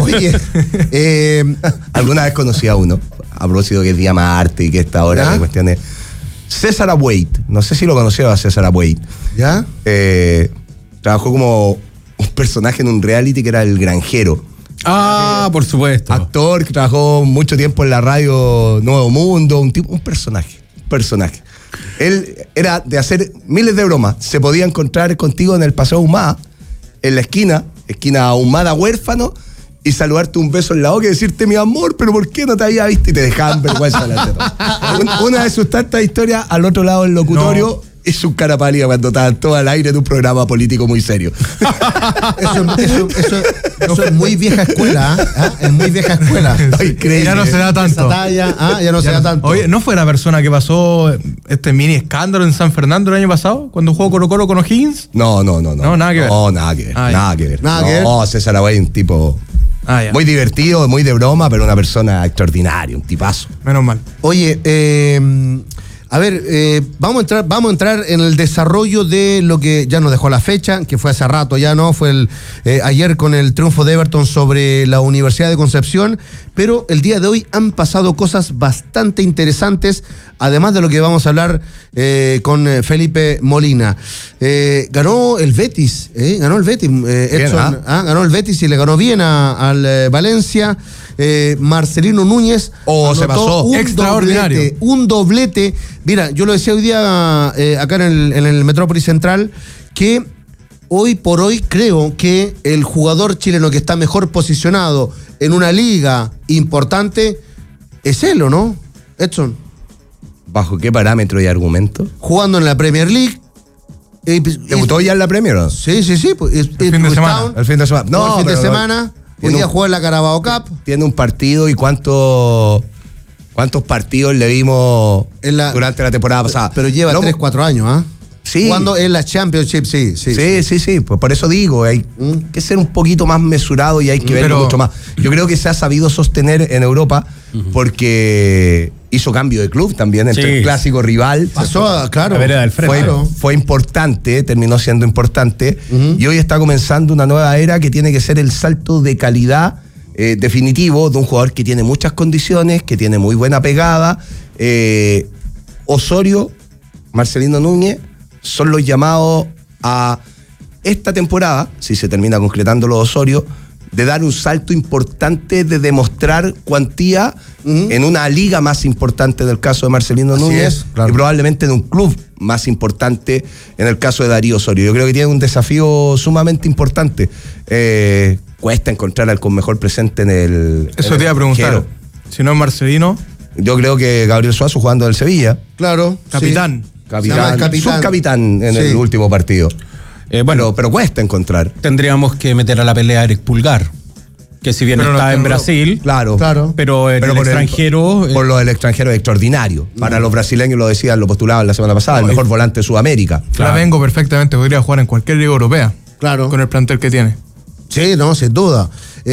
Oye, alguna vez conocí a uno, a propósito que es Día Marte y que esta hora de cuestiones. César Abueit, no sé si lo conoció a César Abueit. ¿Ya? Trabajó como un personaje en un reality que era El Granjero. Ah, por supuesto. Actor que trabajó mucho tiempo en la radio Nuevo Mundo, un personaje. Él era de hacer miles de bromas. Se podía encontrar contigo en el Paseo Ahumada, en la esquina Ahumada Huérfano, y saludarte un beso en la boca y decirte, mi amor, pero ¿por qué no te había visto? Y te dejaban vergüenza delante de todo. Una de sus tantas historias, al otro lado del locutorio, es un cara pálida cuando estaban todo al aire de un programa político muy serio. Eso es muy vieja escuela, ¿eh? Es muy vieja escuela. Ya no se da tanto. Esa talla, ya no se da tanto. Oye, ¿no fue la persona que pasó este mini escándalo en San Fernando el año pasado? Cuando jugó Colo-Colo con O'Higgins. No, nada que ver. No, nada que ver. No, César Abuey, un tipo muy divertido, muy de broma, pero una persona extraordinaria, un tipazo. Menos mal. Oye, a ver, vamos a entrar en el desarrollo de lo que ya nos dejó la fecha, que fue hace rato ya, ¿no? Fue ayer con el triunfo de Everton sobre la Universidad de Concepción, pero el día de hoy han pasado cosas bastante interesantes, además de lo que vamos a hablar con Felipe Molina. Ganó el Betis, Edson, ganó el Betis y le ganó bien al Valencia. Marcelino Núñez se pasó. Extraordinario. Un doblete. Mira, yo lo decía hoy día acá en el Metrópolis Central, que hoy por hoy creo que el jugador chileno que está mejor posicionado en una liga importante es él, ¿o no, Edson? ¿Bajo qué parámetro y argumento? Jugando en la Premier League. ¿Debutó ya en la Premier, no? Sí. Pues, el fin de semana. El fin de semana. Hoy día juega en la Carabao Cup. Tiene un partido y cuántos partidos le vimos durante la temporada pasada. Pero lleva 3-4 años, ¿ah? Sí. Jugando en la Championship, sí. Pues por eso digo, hay que ser un poquito más mesurado y hay que verlo mucho más. Yo creo que se ha sabido sostener en Europa porque hizo cambio de club también entre el clásico rival. Pasó, claro. Fue importante, terminó siendo importante y hoy está comenzando una nueva era que tiene que ser el salto de calidad definitivo de un jugador que tiene muchas condiciones, que tiene muy buena pegada. Osorio, Marcelino Núñez son los llamados a esta temporada, si se termina concretando los Osorio, de dar un salto importante, de demostrar cuantía en una liga más importante en el caso de Marcelino Núñez, y probablemente en un club más importante en el caso de Darío Osorio. Yo creo que tiene un desafío sumamente importante. Cuesta encontrar al con mejor presente en el... Eso te iba a preguntar. Si no es Marcelino... Yo creo que Gabriel Suazo jugando del Sevilla. Claro. Capitán. Subcapitán en el último partido. Pero cuesta encontrar. Tendríamos que meter a la pelea a Eric Pulgar, que si bien está en Brasil, claro, pero en el extranjero... Por lo del extranjero es extraordinario. Para los brasileños lo decían, lo postulaban la semana pasada, el mejor volante de Sudamérica. Flamengo perfectamente podría jugar en cualquier liga europea. Claro. Con el plantel que tiene. Sí, no, sin duda.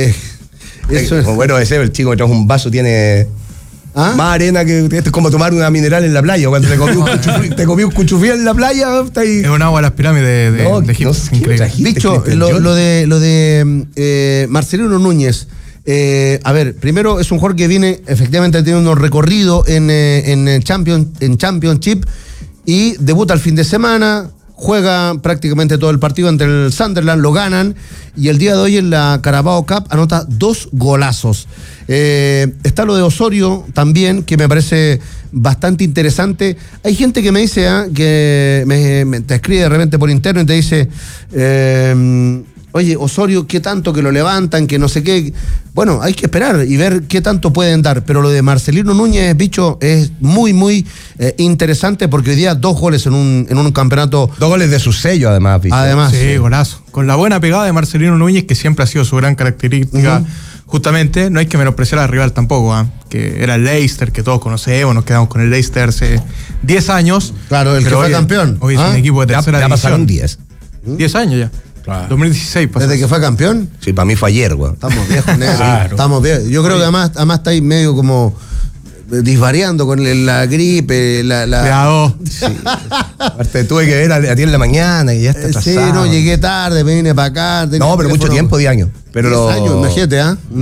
Eso es... Bueno, ese el chico que trajo un vaso tiene... más arena que es como tomar una mineral en la playa. Cuando te comí un cuchufí en la playa, está ahí. Es un agua a las pirámides de Egipto. Increíble. Dicho, lo de Marcelino Núñez. A ver, primero es un jugador que viene efectivamente teniendo un recorrido en Championship y debuta el fin de semana. Juega prácticamente todo el partido entre el Sunderland, lo ganan, y el día de hoy en la Carabao Cup anota 2 golazos. Está lo de Osorio también, que me parece bastante interesante. Hay gente que me dice, que te escribe de repente por interno y te dice, oye, Osorio, ¿qué tanto que lo levantan? Que no sé qué. Bueno, hay que esperar y ver qué tanto pueden dar. Pero lo de Marcelino Núñez, bicho, es muy, muy interesante porque hoy día 2 goles en un campeonato. 2 goles de su sello, además, bicho. Además. Sí, golazo. Con la buena pegada de Marcelino Núñez, que siempre ha sido su gran característica. Justamente, no hay que menospreciar al rival tampoco, que era el Leicester, que todos conocemos, nos quedamos con el Leicester hace 10 años. Claro, el que fue campeón. Hoy es un equipo de tercera división. Ya pasaron 10. 10 años ya. Claro. 2016 pasó. ¿Desde que fue campeón? Sí, para mí fue ayer, güey. Estamos viejos, negro. Claro. Estamos viejos. Yo creo que además está ahí medio como disvariando con la gripe, Cuidado. Sí. Aparte tuve que ver a ti en la mañana y ya está atrasado. Sí, no, llegué tarde, me vine para acá. No, pero mucho tiempo, 10 años. Pero 10 años, imagínate,